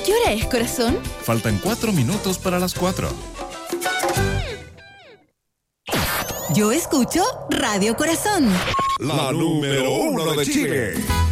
¿Qué hora es, corazón? Faltan 4 minutos para las 4. Yo escucho Radio Corazón. La número 1 de Chile.